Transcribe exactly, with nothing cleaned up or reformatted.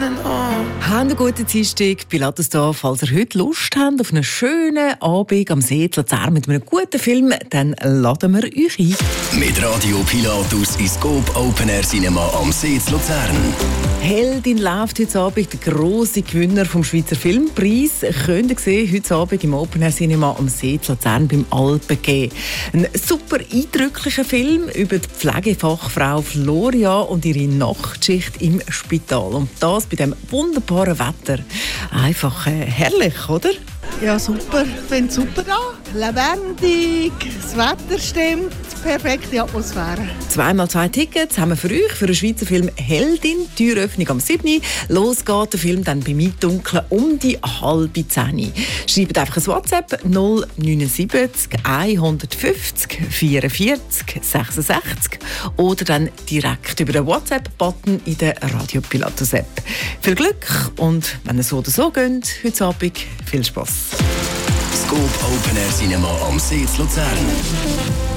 Habt einen guten Dienstag, Pilatus da. Falls ihr heute Lust habt auf einen schönen Abend am See zu Luzern mit einem guten Film, dann laden wir euch ein. Mit Radio Pilatus ins Scope Open Air Cinema am See zu Luzern. Heldin läuft heute Abend, der grosse Gewinner vom Schweizer Filmpreis. Könnt ihr sehen, heute Abend im Open Air Cinema am See zu Luzern beim Alpen-G. Ein super eindrücklicher Film über die Pflegefachfrau Floria und ihre Nachtschicht im Spital. Und das bei diesem wunderbaren Wetter. Einfach äh, herrlich, oder? Ja, super. Ich finde es super da. Lebendig, das Wetter stimmt, perfekte Atmosphäre. Zweimal zwei Tickets haben wir für euch, für den Schweizer Film «Heldin». Türöffnung am siebten Los geht der Film dann bei Mitdunkeln um die halbe zehn. Schreibt einfach ein WhatsApp null neun sieben eins fünf null vierundvierzig sechsundsechzig oder dann direkt über den WhatsApp-Button in der Radio Pilatus App. Viel Glück und wenn ihr so oder so geht, heute Abend viel Spass. Scope Open Air Cinema am See zu Luzern.